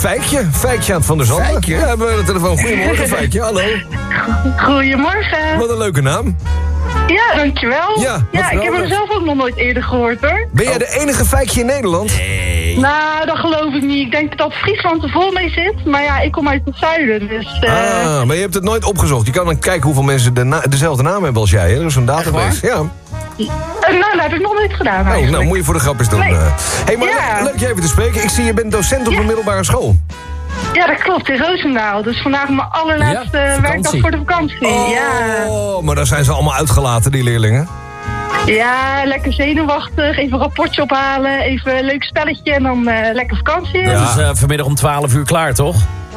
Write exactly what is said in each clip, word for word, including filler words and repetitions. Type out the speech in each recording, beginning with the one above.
Fijkje. Fijkje aan het Van der Zanden. Fijkje? Ja, we hebben de telefoon. Goedemorgen, Fijkje. Hallo. Goedemorgen. Wat een leuke naam. Ja, dankjewel. Ja, ja ik heb geweldig. hem zelf ook nog nooit eerder gehoord, hoor. Ben jij de enige Fijkje in Nederland? Nee. Nou, dat geloof ik niet. Ik denk dat Friesland er vol mee zit. Maar ja, ik kom uit het zuiden, dus... Uh... Ah, maar je hebt het nooit opgezocht. Je kan dan kijken hoeveel mensen de na- dezelfde naam hebben als jij. Hè? Dat is een database. Ja. Uh, nou, dat heb ik nog nooit gedaan, Oh, eigenlijk. nou, moet je voor de grap eens doen. Nee. Hé, hey, maar Ja. le- leuk je even te spreken. Ik zie, je bent docent op Ja. een middelbare school. Ja, dat klopt, in Roosendaal. Dus vandaag mijn allerlaatste Ja, vakantie. werkdag voor de vakantie. Ja. Oh, maar daar zijn ze allemaal uitgelaten, die leerlingen. ja, lekker zenuwachtig. Even een rapportje ophalen. Even een leuk spelletje en dan uh, lekker vakantie. Ja. Dat is uh, vanmiddag om twaalf uur klaar, toch?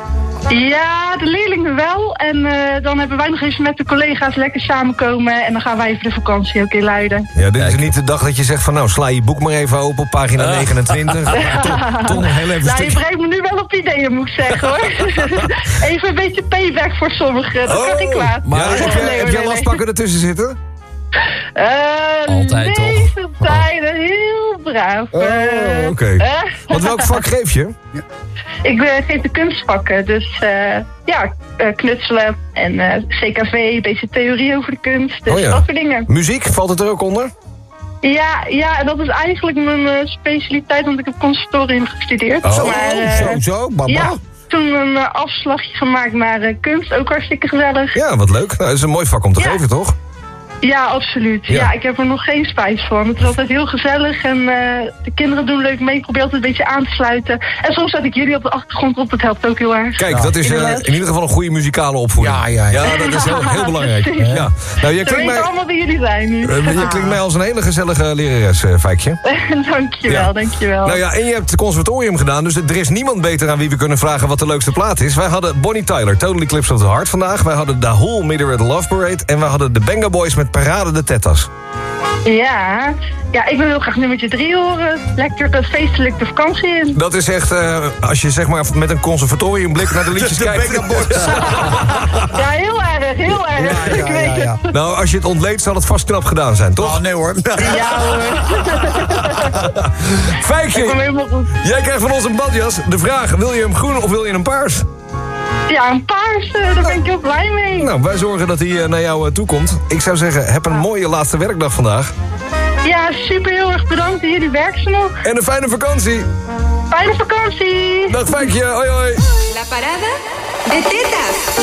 Ja, de leerlingen wel. En uh, dan hebben wij nog even met de collega's lekker samenkomen. En dan gaan wij even de vakantie ook in Leiden. Ja, dit is niet de dag dat je zegt van nou, sla je boek maar even open op pagina Uh. negenentwintig. Toch, toch nog heel even een Nou, je stukje. brengt me nu wel op ideeën, moet ik zeggen, hoor. Even een beetje payback voor sommigen. Dat kan niet kwaad. Maar Maar- heb Nee, jij, hoor, heb jij nee, lastpakken ertussen zitten? nee. Uh, Altijd, toch? Deze tijden, heel braaf. Oh, Uh, oké. uh, Want welk vak geef je? ik uh, geef de kunstvakken, dus uh, ja, uh, knutselen en uh, C K V, een beetje theorie over de kunst, dus Oh ja. dat soort dingen. Muziek, valt het er ook onder? Ja, ja, dat is eigenlijk mijn uh, specialiteit, want ik heb conservatorium gestudeerd. Maar, uh, zo, zo, baba. ja, Ja. toen een uh, afslagje gemaakt naar uh, kunst, ook hartstikke gezellig. wat leuk. Nou, dat is een mooi vak om te Ja. geven, toch? Ja, absoluut. Ja. Ja. ik heb er nog geen spijt van. Het is altijd heel gezellig en uh, de kinderen doen leuk mee. Ik probeer altijd een beetje aan te sluiten. En soms zet ik jullie op de achtergrond op, dat helpt ook heel erg. Kijk, dat is uh, Inderdaad. in ieder geval een goede muzikale opvoeding. Ja, ja, ja. Ja, dat is heel, heel belangrijk. Precies. Ja. Nou, je Ze klinkt, weten mij, allemaal wie jullie zijn nu. uh, je klinkt mij als een hele gezellige lerares, uh, Fijkje. dankjewel, Ja. dankjewel. Nou ja, en je hebt het conservatorium gedaan, dus er is niemand beter aan wie we kunnen vragen wat de leukste plaat is. Wij hadden Bonnie Tyler, Total Eclipse of the Heart vandaag. Wij hadden Dahul, Meet at the Love Parade. En wij hadden de Benga Boys met Parade de Tettas. Ja. ja, ik wil heel graag nummertje drie horen. Lekker de feestelijk de vakantie in. Dat is echt, uh, als je zeg maar met een conservatoriumblik naar de liedjes kijkt. Ja, heel erg, heel erg. Ja, ja, ik weet ja, ja. het. Nou, als je het ontleedt, zal het vast knap gedaan zijn, toch? Oh, nee hoor. Ja hoor, Fijkje, ik kom helemaal goed. jij krijgt van ons een badjas. De vraag, wil je hem groen of wil je hem paars? Ja, een paars, uh, daar ben ik heel blij mee. Nou, wij zorgen dat hij uh, naar jou uh, toe komt. Ik zou zeggen, heb een mooie laatste werkdag vandaag. Ja, super heel erg bedankt. Jullie werken ze nog. En een fijne vakantie. Fijne vakantie. Dag Fijkje, hoi hoi. La parada de tetas.